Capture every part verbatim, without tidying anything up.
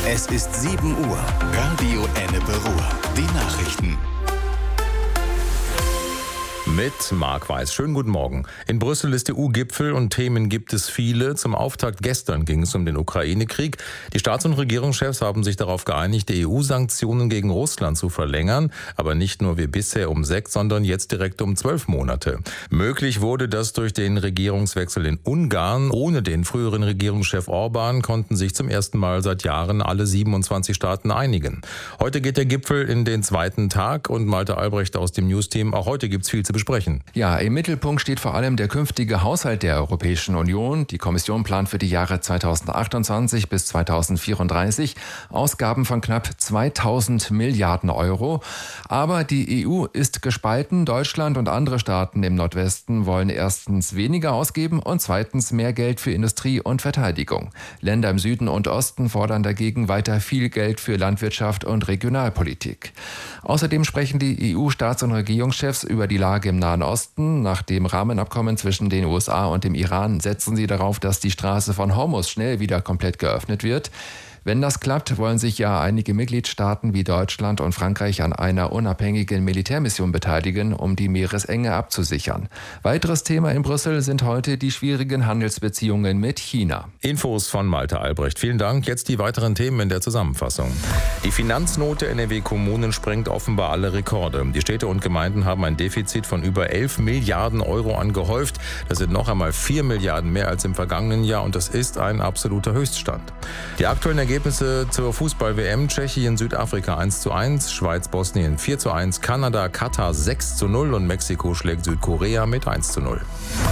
Es ist sieben Uhr. Radio Ennepe Ruhr. Die Nachrichten. Mit Marc Weiß. Schönen guten Morgen. In Brüssel ist E U-Gipfel und Themen gibt es viele. Zum Auftakt gestern ging es um den Ukraine-Krieg. Die Staats- und Regierungschefs haben sich darauf geeinigt, die E U-Sanktionen gegen Russland zu verlängern. Aber nicht nur wie bisher um sechs, sondern jetzt direkt um zwölf Monate. Möglich wurde das durch den Regierungswechsel in Ungarn. Ohne den früheren Regierungschef Orban konnten sich zum ersten Mal seit Jahren alle siebenundzwanzig Staaten einigen. Heute geht der Gipfel in den zweiten Tag und Malte Albrecht aus dem News-Team. Auch heute gibt es viel zu besprechen. Ja, im Mittelpunkt steht vor allem der künftige Haushalt der Europäischen Union. Die Kommission plant für die Jahre zweitausendachtundzwanzig bis zweitausendvierunddreißig Ausgaben von knapp zweitausend Milliarden Euro. Aber die E U ist gespalten. Deutschland und andere Staaten im Nordwesten wollen erstens weniger ausgeben und zweitens mehr Geld für Industrie und Verteidigung. Länder im Süden und Osten fordern dagegen weiter viel Geld für Landwirtschaft und Regionalpolitik. Außerdem sprechen die E U-Staats- und Regierungschefs über die Lage im Nahen Osten. Nach dem Rahmenabkommen zwischen den U S A und dem Iran setzen sie darauf, dass die Straße von Hormuz schnell wieder komplett geöffnet wird. Wenn das klappt, wollen sich ja einige Mitgliedstaaten wie Deutschland und Frankreich an einer unabhängigen Militärmission beteiligen, um die Meeresenge abzusichern. Weiteres Thema in Brüssel sind heute die schwierigen Handelsbeziehungen mit China. Infos von Malte Albrecht. Vielen Dank. Jetzt die weiteren Themen in der Zusammenfassung. Die Finanznot der N R W-Kommunen sprengt offenbar alle Rekorde. Die Städte und Gemeinden haben ein Defizit von über elf Milliarden Euro angehäuft. Das sind noch einmal vier Milliarden mehr als im vergangenen Jahr und das ist ein absoluter Höchststand. Die aktuellen Ergebnisse Ergebnisse zur Fußball-W M: Tschechien, Südafrika eins zu eins, Schweiz, Bosnien vier zu eins, Kanada, Katar sechs zu null und Mexiko schlägt Südkorea mit eins zu null.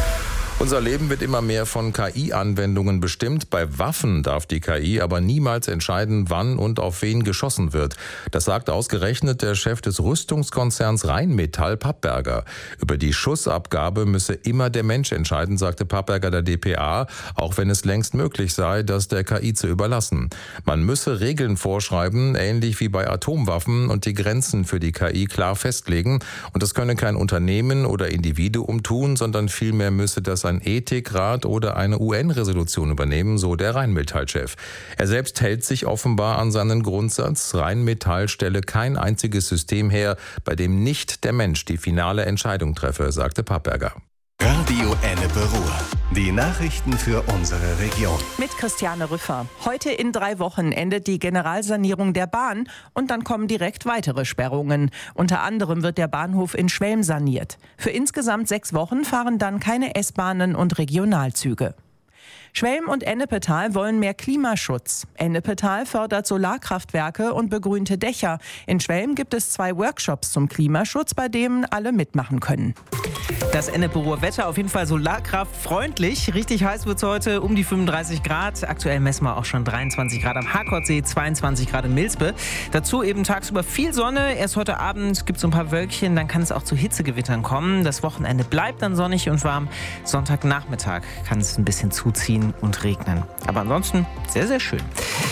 Unser Leben wird immer mehr von K I-Anwendungen bestimmt. Bei Waffen darf die K I aber niemals entscheiden, wann und auf wen geschossen wird. Das sagt ausgerechnet der Chef des Rüstungskonzerns Rheinmetall, Papperger. Über die Schussabgabe müsse immer der Mensch entscheiden, sagte Papperger der D P A, auch wenn es längst möglich sei, das der K I zu überlassen. Man müsse Regeln vorschreiben, ähnlich wie bei Atomwaffen, und die Grenzen für die K I klar festlegen. Und das könne kein Unternehmen oder Individuum tun, sondern vielmehr müsse das ein Ethikrat oder eine U N-Resolution übernehmen, so der Rheinmetall-Chef. Er selbst hält sich offenbar an seinen Grundsatz: Rheinmetall stelle kein einziges System her, bei dem nicht der Mensch die finale Entscheidung treffe, sagte Papperger. Radio Ennepe Ruhr. Die Nachrichten für unsere Region. Mit Christiane Rüffer. Heute in drei Wochen endet die Generalsanierung der Bahn und dann kommen direkt weitere Sperrungen. Unter anderem wird der Bahnhof in Schwelm saniert. Für insgesamt sechs Wochen fahren dann keine S-Bahnen und Regionalzüge. Schwelm und Ennepetal wollen mehr Klimaschutz. Ennepetal fördert Solarkraftwerke und begrünte Dächer. In Schwelm gibt es zwei Workshops zum Klimaschutz, bei denen alle mitmachen können. Das Ennepe-Ruhr Wetter auf jeden Fall solarkraftfreundlich. Richtig heiß wird es heute, um die fünfunddreißig Grad. Aktuell messen wir auch schon dreiundzwanzig Grad am Harkordsee, zweiundzwanzig Grad in Milspe. Dazu eben tagsüber viel Sonne. Erst heute Abend gibt es so ein paar Wölkchen, dann kann es auch zu Hitzegewittern kommen. Das Wochenende bleibt dann sonnig und warm. Sonntagnachmittag kann es ein bisschen zuziehen und regnen. Aber ansonsten sehr, sehr schön.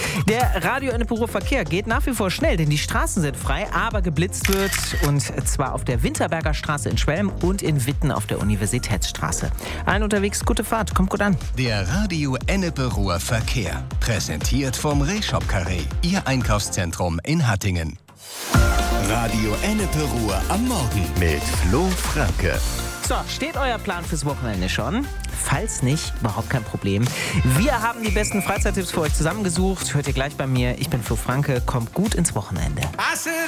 Der Radio Ennepe Ruhr Verkehr geht nach wie vor schnell, denn die Straßen sind frei, aber geblitzt wird. Und zwar auf der Winterberger Straße in Schwelm und in Witten auf der Universitätsstraße. Allen unterwegs, gute Fahrt, kommt gut an. Der Radio Ennepe Ruhr Verkehr. Präsentiert vom Reshop Carré, Ihr Einkaufszentrum in Hattingen. Radio Ennepe Ruhr am Morgen mit Flo Franke. So, steht euer Plan fürs Wochenende schon? Falls nicht, überhaupt kein Problem. Wir haben die besten Freizeittipps für euch zusammengesucht. Hört ihr gleich bei mir. Ich bin Flo Franke. Kommt gut ins Wochenende.